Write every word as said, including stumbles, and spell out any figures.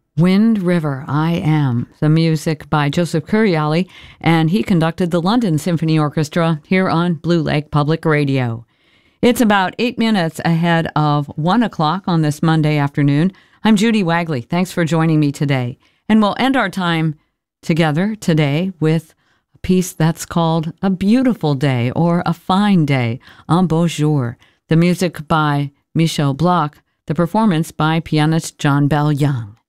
Wind River, I Am, the music by Joseph Curiali, and he conducted the London Symphony Orchestra here on Blue Lake Public Radio. It's about eight minutes ahead of one o'clock on this Monday afternoon. I'm Judy Wagley. Thanks for joining me today. And we'll end our time together today with a piece that's called A Beautiful Day or A Fine Day, Un Beau Jour. The music by Michel Bloch, the performance by pianist John Bell Young.